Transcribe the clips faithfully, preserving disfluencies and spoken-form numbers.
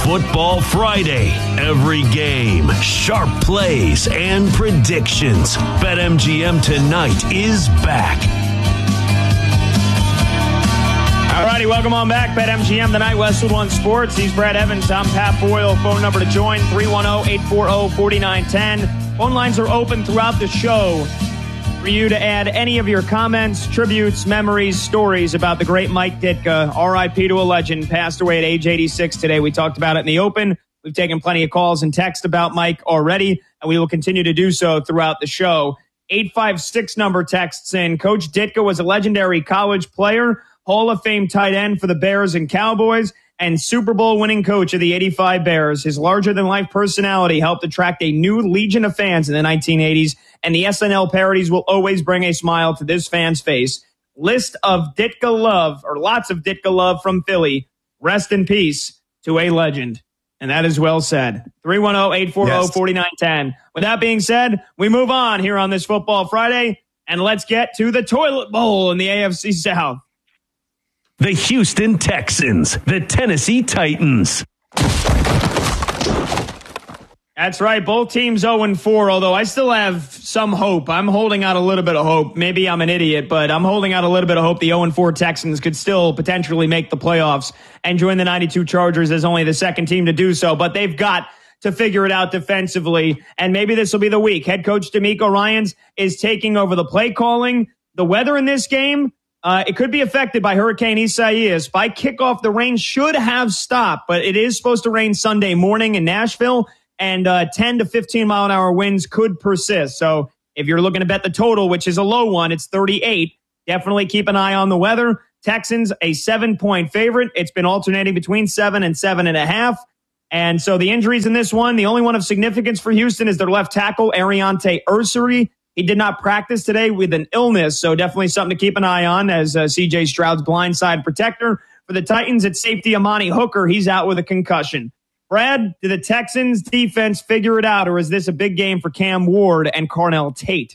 Football Friday. Every game, sharp plays, and predictions. BetMGM Tonight is back. All righty, welcome on back. BetMGM Tonight, Westwood One Sports. He's Brad Evans. I'm Pat Boyle. Phone number to join, three one zero, eight four zero, four nine one zero. Phone lines are open throughout the show for you to add any of your comments, tributes, memories, stories about the great Mike Ditka, R I P to a legend, passed away at age eighty-six today. We talked about it in the open. We've taken plenty of calls and texts about Mike already, and we will continue to do so throughout the show. eight five six number texts in. Coach Ditka was a legendary college player, Hall of Fame tight end for the Bears and Cowboys, and Super Bowl winning coach of the eighty-five Bears. His larger-than-life personality helped attract a new legion of fans in the nineteen eighties, and the S N L parodies will always bring a smile to this fan's face. List of Ditka love, or lots of Ditka love from Philly. Rest in peace to a legend. And that is well said. three one zero, eight four zero, four nine one zero. With that being said, we move on here on this Football Friday, and let's get to the toilet bowl in the A F C South. The Houston Texans, the Tennessee Titans. That's right. Both teams oh and four, although I still have some hope. I'm holding out a little bit of hope. Maybe I'm an idiot, but I'm holding out a little bit of hope the oh and four Texans could still potentially make the playoffs and join the ninety-two Chargers as only the second team to do so. But they've got to figure it out defensively, and maybe this will be the week. Head coach DeMeco Ryans is taking over the play calling. The weather in this game, Uh, it could be affected by Hurricane Isaias. By kickoff, the rain should have stopped, but it is supposed to rain Sunday morning in Nashville, and uh, ten to fifteen mile an hour winds could persist. So if you're looking to bet the total, which is a low one, it's thirty-eight. Definitely keep an eye on the weather. Texans, a seven-point favorite. It's been alternating between seven and seven and a half. And so the injuries in this one, the only one of significance for Houston is their left tackle, Ariante Ursary. He did not practice today with an illness, so definitely something to keep an eye on as uh, C J Stroud's blindside protector. For the Titans, at safety, Amani Hooker. He's out with a concussion. Brad, do the Texans' defense figure it out, or is this a big game for Cam Ward and Carnell Tate?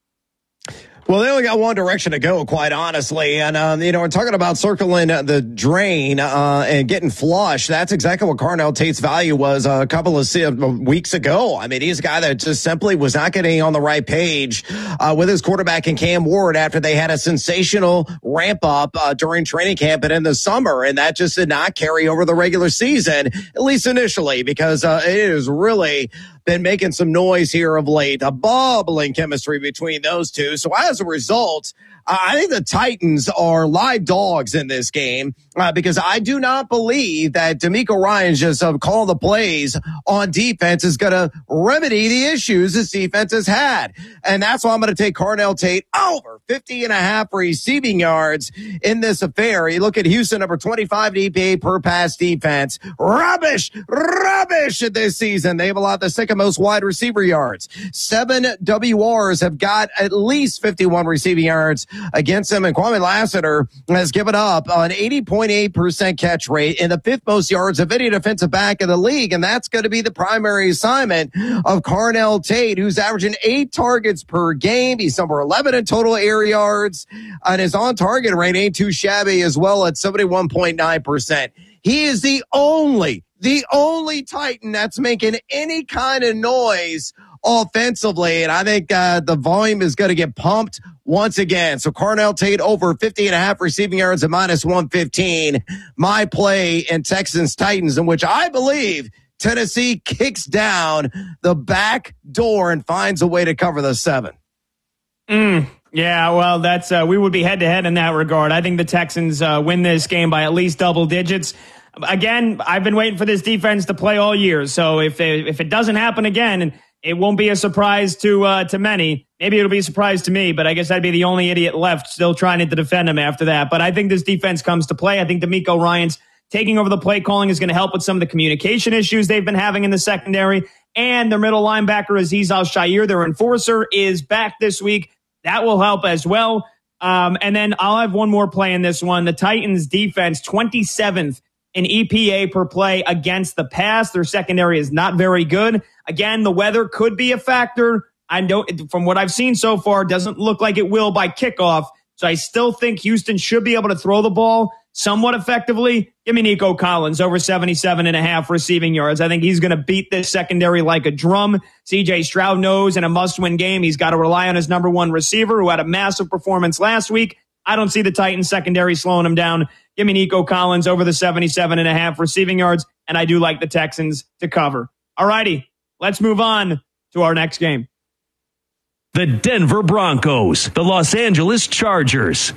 Well, they only got one direction to go, quite honestly. And, um, you know, we're talking about circling the drain uh, and getting flush. That's exactly what Carnell Tate's value was a couple of weeks ago. I mean, he's a guy that just simply was not getting on the right page uh, with his quarterback in Cam Ward after they had a sensational ramp up uh, during training camp and in the summer. And that just did not carry over the regular season, at least initially, because uh, it is really been making some noise here of late, a bubbling chemistry between those two. So as a result, uh, I think the Titans are live dogs in this game uh, because I do not believe that DeMeco Ryans just uh, calling the plays on defense is going to remedy the issues this defense has had. And that's why I'm going to take Carnell Tate over fifty and a half receiving yards in this affair. You look at Houston, number twenty-five in E P A per pass defense. Rubbish, rubbish this season. They have allowed the second most wide receiver yards. Seven W Rs have got at least fifty-one receiving yards against them, and Kwame Lassiter has given up an eighty point eight percent catch rate and the fifth most yards of any defensive back in the league, and that's going to be the primary assignment of Carnell Tate, who's averaging eight targets per game. He's number eleven in total air yards, and his on-target rate ain't too shabby as well at seventy-one point nine percent. He is the only The only Titan that's making any kind of noise offensively. And I think uh, the volume is going to get pumped once again. So Carnell Tate over fifty and a half receiving yards at minus one fifteen. My play in Texans Titans, in which I believe Tennessee kicks down the back door and finds a way to cover the seven. Mm. Yeah, well, that's uh, we would be head-to-head in that regard. I think the Texans uh, win this game by at least double digits. Again, I've been waiting for this defense to play all year, so if it, if it doesn't happen again, it won't be a surprise to uh, to many. Maybe it'll be a surprise to me, but I guess I'd be the only idiot left still trying to defend him after that. But I think this defense comes to play. I think DeMeco Ryans taking over the play calling is going to help with some of the communication issues they've been having in the secondary, and their middle linebacker, Azeez Al-Shaair, their enforcer, is back this week. That will help as well. Um, and then I'll have one more play in this one. The Titans defense, twenty-seventh in E P A per play against the pass. Their secondary is not very good. Again, the weather could be a factor. I don't, from what I've seen so far, doesn't look like it will by kickoff. So I still think Houston should be able to throw the ball. somewhat effectively, give me Nico Collins over seventy-seven and a half receiving yards. I think he's going to beat this secondary like a drum. C J Stroud knows in a must-win game he's got to rely on his number one receiver who had a massive performance last week. I don't see the Titans secondary slowing him down. Give me Nico Collins over the seventy-seven and a half receiving yards, and I do like the Texans to cover. All righty, let's move on to our next game. The Denver Broncos, the Los Angeles Chargers.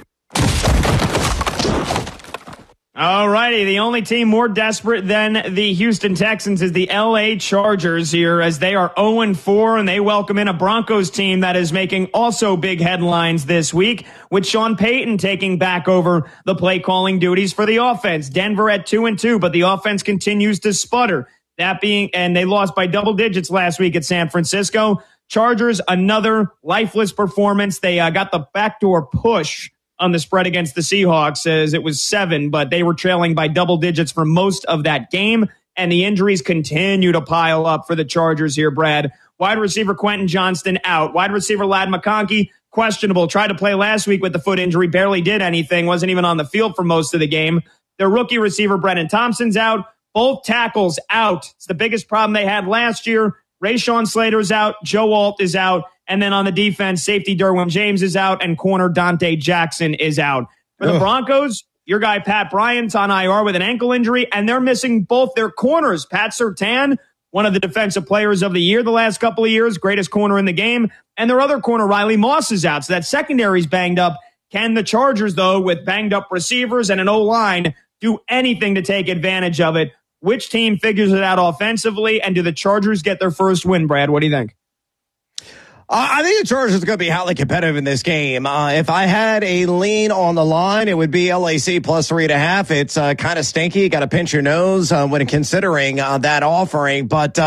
All righty, the only team more desperate than the Houston Texans is the L A Chargers here, as they are oh and four, and they welcome in a Broncos team that is making also big headlines this week, with Sean Payton taking back over the play calling duties for the offense. Denver at two and two, but the offense continues to sputter. That being, and they lost by double digits last week at San Francisco. Chargers, another lifeless performance. They uh, got the backdoor push on the spread against the Seahawks, as it was seven, but they were trailing by double digits for most of that game, and the injuries continue to pile up for the Chargers here, Brad. Wide receiver Quentin Johnston out. Wide receiver Ladd McConkey, questionable. Tried to play last week with the foot injury, barely did anything, wasn't even on the field for most of the game. Their rookie receiver Brennan Thompson's out. Both tackles out. It's the biggest problem they had last year. Rashawn Slater's out. Joe Alt is out. And then on the defense, safety Derwin James is out, and corner Dante Jackson is out. For the Ugh. Broncos, your guy Pat Bryant's on I R with an ankle injury, and they're missing both their corners. Pat Surtain, one of the defensive players of the year the last couple of years, greatest corner in the game, and their other corner, Riley Moss, is out. So that secondary's banged up. Can the Chargers, though, with banged up receivers and an O-line, do anything to take advantage of it? Which team figures it out offensively, and do the Chargers get their first win, Brad? What do you think? Uh, I think the Chargers are going to be highly competitive in this game. Uh, if I had a lean on the line, it would be L A C plus three and a half. It's uh, kind of stinky. Got to pinch your nose uh, when considering uh, that offering. But uh,